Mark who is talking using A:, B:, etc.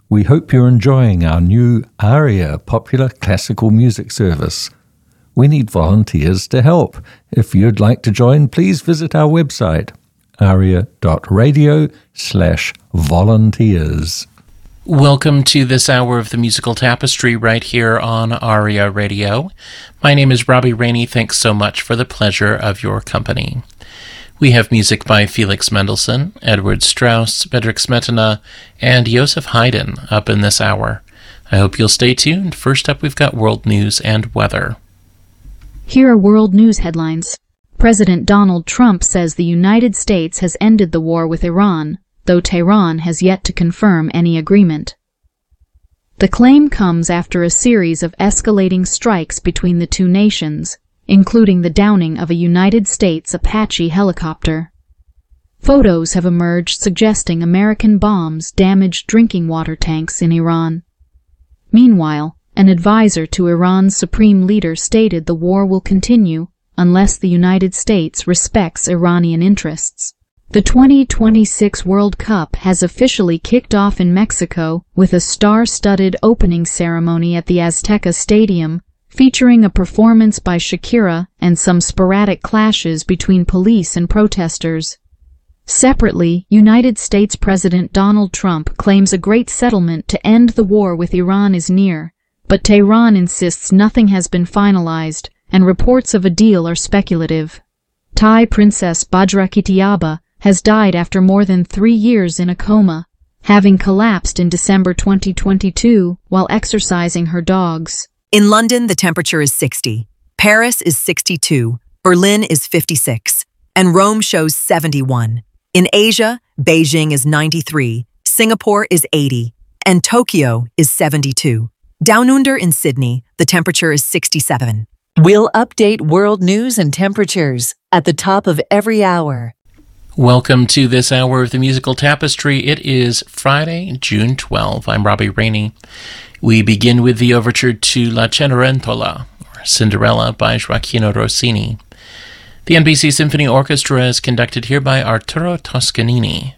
A: We hope you're enjoying our new ARIA popular classical music service. We need volunteers to help. If you'd like to join, please visit our website, aria.radio/volunteers.
B: Welcome to this hour of the Musical Tapestry right here on ARIA Radio. My name is Robbie Rainey. Thanks so much for the pleasure of your company. We have music by Felix Mendelssohn, Edward Strauss, Bedřich Smetana, and Joseph Haydn up in this hour. I hope you'll stay tuned. First up, we've got world news and weather.
C: Here are world news headlines. President Donald Trump says the United States has ended the war with Iran, though Tehran has yet to confirm any agreement. The claim comes after a series of escalating strikes between the two nations, including the downing of a United States Apache helicopter. Photos have emerged suggesting American bombs damaged drinking water tanks in Iran. Meanwhile, an advisor to Iran's supreme leader stated the war will continue unless the United States respects Iranian interests. The 2026 World Cup has officially kicked off in Mexico with a star-studded opening ceremony at the Azteca Stadium, featuring a performance by Shakira and some sporadic clashes between police and protesters. Separately, United States President Donald Trump claims a great settlement to end the war with Iran is near, but Tehran insists nothing has been finalized, and reports of a deal are speculative. Thai Princess Bajrakitiaba has died after more than 3 years in a coma, having collapsed in December 2022 while exercising her dogs.
D: In London, the temperature is 60. Paris is 62. Berlin is 56. And Rome shows 71. In Asia, Beijing is 93. Singapore is 80. And Tokyo is 72. Down under in Sydney, the temperature is 67.
E: We'll update world news and temperatures at the top of every hour.
B: Welcome to this hour of the Musical Tapestry. It is Friday, June 12. I'm Robbie Rainey. We begin with the overture to La Cenerentola, or Cinderella, by Gioacchino Rossini. The NBC Symphony Orchestra is conducted here by Arturo Toscanini.